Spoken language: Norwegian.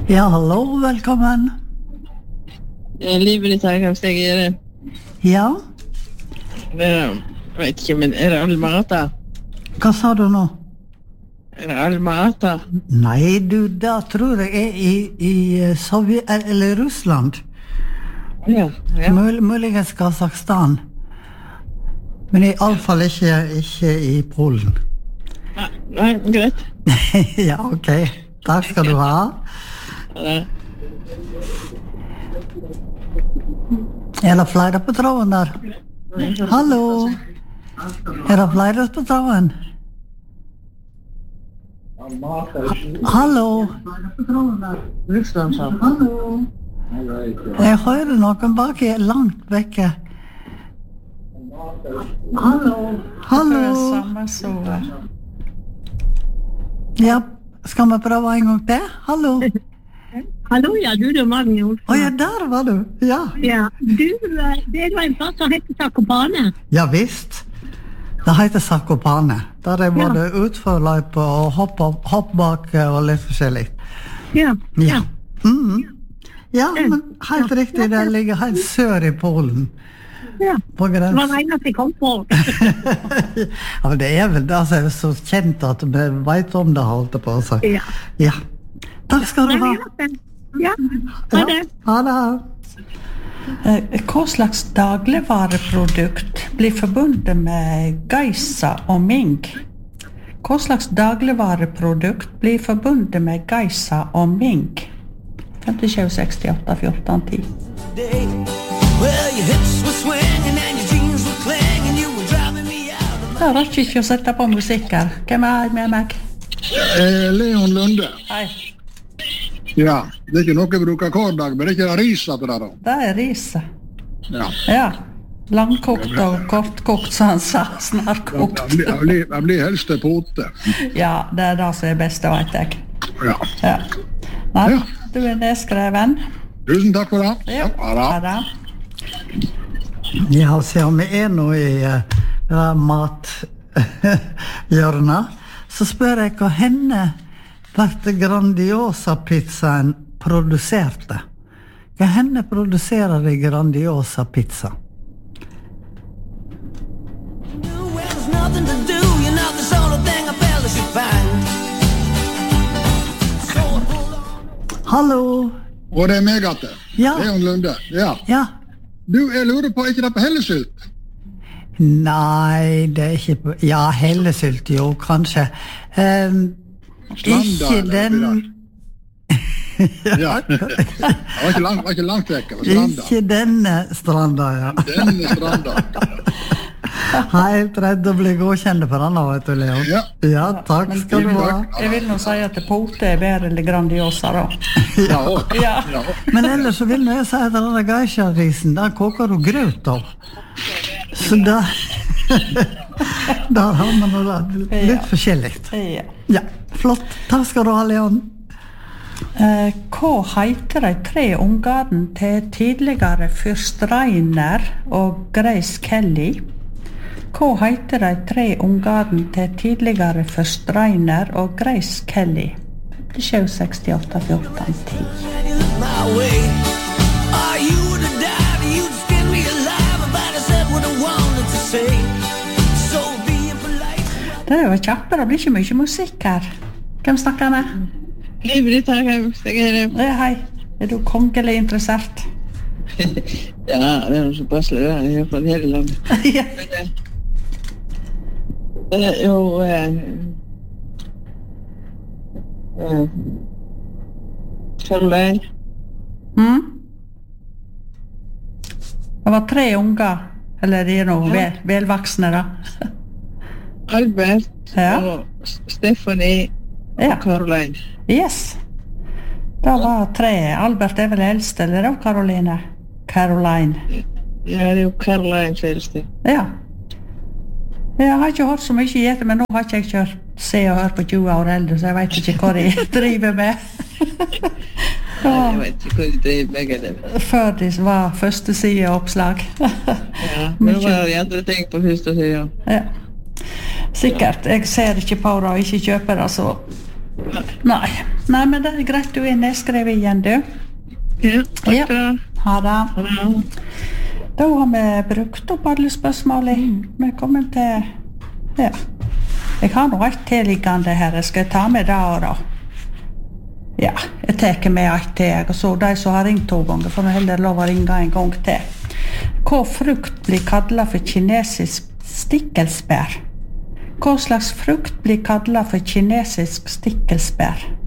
Ja, hallo, velkommen. Livet ditt her, kanskje jeg gjør det. Ja, Jeg vet ikke, men det Almata? hva sa du nå? Det Almata? Nei, du, da tror jeg i Sovjet, eller Russland. Ja. Muligens Kazakhstan. Men i alle fall ikke i Polen. Nei, greit. Ja, ok. Takk skal du ha. Ja. Er det flere på tråden der? Hallo? Er det flere på tråden? Hallo? Russland, sa. Hallo? Jeg hører noen bak langt vekke. Hallo? Hallo? Samme så. Ja, skal vi prøve en gang til? Hallo? Hallo, ja, du er Magnus. Ja, der var du. Ja. Ja, du, det er en plass som heter Zakopane. Ja, visst. Det heter Zakopane. Der er både utforløype og hoppbakke og litt forskjellig. Ja, Ja. Ja, men helt riktig, det ligger helt sør i Polen. ja. På Det var grensen. det eneste jeg kom på. Ja, men det er vel det som er så kjent at vi vet om det, holdt jeg på å si. Ja. Ja. Takk skal du ha. Ja, ha det. Ha det. Hva slags dagligvareprodukt blir forbundet med geisa og mink? Hva slags dagligvareprodukt blir forbundet med geisa og mink? 57, 68, 14, 10. Jeg rakk ikke å sette på musikk her. Hvem er med meg? Leon Lunde. Hei, Ja, det er ikke noe jeg bruker hver dag, men det er ikke risa til det da. det er riset. Ja. Ja, langkokt og kortkokt, som han sa, snarkokt. Jeg blir helst til pote. Ja, det er det som er best, vet jeg. Ja. Ja. Nei, Ja. du er nedskreven. Tusen takk for det. Ja, Ha det. ha det. Ja, se om vi er nå i mathjørnet, så spør jeg hva henne ble Grandiosa-pizzaen produserte. Hva henne produserer i Grandiosa-pizza? Hallo? Og det er meg at det. Ja. Leon Lunde. Ja. Ja. Du, jeg lurer på, er ikke det på hellesylt? Nei, det er ikke på... Ja, hellesylt, jo, kanskje. Ikke eller den... Ja. Det var ikke langt vekk. Det var stranda. Ikke denne stranda, ja. Denne stranda. Helt redd å bli godkjent for han, vet du, Leon. Ja. Ja, takk skal du ha. Jeg vil nå si at pote er bedre enn Grandiosa, da. Ja, og. Ja. Ja. Men ellers så vil jeg si at denne geisha-risen, der koker du grøt av. Så da... Der har man noe litt forskjellig. Ja. Ja, flott. Takk skal du ha, Leon. Hva heter de 3 ungene til tidligere fyrst Reiner og Grace Kelly? Hva heter de 3 ungene til tidligere fyrst Reiner og Grace Kelly? 57, 68, 14, 10. Det er jo kjappe, det blir ikke mye musikk her. Hvem snakker med? Livet ditt her, kanskje jeg gjør det. Hei, er du kongelig interessert? Ja, det er noe så passelig, det er i hvert fall her i landet. Ja. Det er jo... Caroline. Det var 3 unger, eller de er noe velvaksne da. Albert Ja. og Stephanie Ja. og Caroline. Yes. Det var 3. Albert er vel eldst, eller da, Caroline? Caroline. Ja, det er jo Caroline eldste. Ja. Jeg har ikke hørt så mye i etter, men nå har ikke jeg kjørt Se og Hør på 20 år eldre, så jeg vet ikke hva de driver med. Jeg vet ikke hva de driver med det. Før de var første sideoppslag. Ja, men det var de andre ting på første siden. Ja. Sikkert. Jeg ser ikke på det og ikke kjøper det, så Nei, men det greit, du nedskrevet igjen, du. Ja, takk for det. Ha det. Ha det. Da har vi brukt opp alle spørsmålene. Vi kommer til... Ja. Jeg har noe et tilliggende her. Jeg skal ta med det og da. Ja, jeg tar med et til, og så de som har ringt 2 ganger, får vi heller lov å ringe en gang til. Hva frukt blir kallet for kinesisk stikkelsbær? Hva slags frukt blir kallet for kinesisk stikkelsbær?